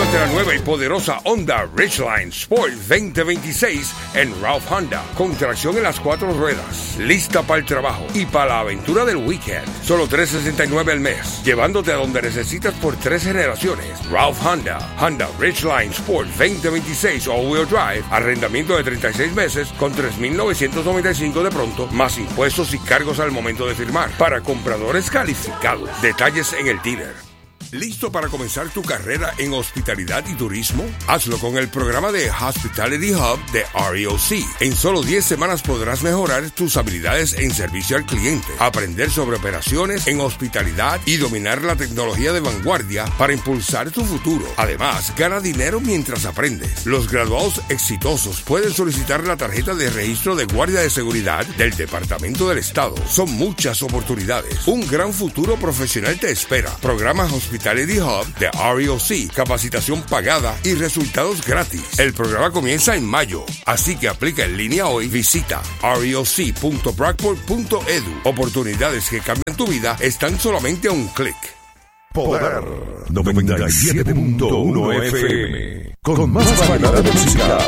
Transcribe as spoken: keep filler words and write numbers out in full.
Llévate la nueva y poderosa Honda Ridgeline Sport veinte veintiséis en Ralph Honda, con tracción en las cuatro ruedas, lista para el trabajo y para la aventura del weekend. Solo tres sesenta y nueve al mes, llevándote a donde necesitas por tres generaciones. Ralph Honda, Honda Ridgeline Sport veinte veintiséis All-Wheel Drive, arrendamiento de treinta y seis meses con tres mil novecientos noventa y cinco de pronto, más impuestos y cargos al momento de firmar, para compradores calificados. Detalles en el dealer. ¿Listo para comenzar tu carrera en hospitalidad y turismo? Hazlo con el programa de Hospitality Hub de R E O C. En solo diez semanas podrás mejorar tus habilidades en servicio al cliente, aprender sobre operaciones en hospitalidad y dominar la tecnología de vanguardia para impulsar tu futuro. Además, gana dinero mientras aprendes. Los graduados exitosos pueden solicitar la tarjeta de registro de guardia de seguridad del Departamento del Estado. Son muchas oportunidades. Un gran futuro profesional te espera. Programa Hospitality Hospitality Hub de R E O C, capacitación pagada y resultados gratis. El programa comienza en mayo, así que aplica en línea hoy. Visita R E O C punto brockport punto e d u. Oportunidades que cambian tu vida están solamente a un clic. Poder noventa y siete punto uno F M, con más variedad de música